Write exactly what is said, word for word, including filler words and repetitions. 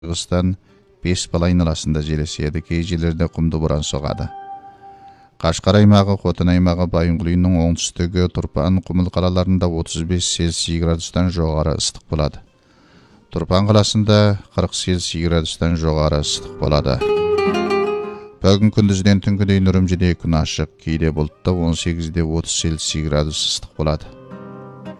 Қырғызстан бес бал айналасында жел еседі, кей жерлерде құмды боран соғады. Қашқар аймағы, Хотан аймағы, Байынқұлының оңтүстігі, Тұрпан, Құмыл қалаларында отыз бес Цельсий градустан жоғары ыстық болады. Тұрпан қаласында қырық Цельсий градустан жоғары ыстық болады. Бүгін күндізден түнгі дейін Үрімжіде күн ашық, кейде бұлтты он сегіз де отыз Цельсий градус ыстық болады.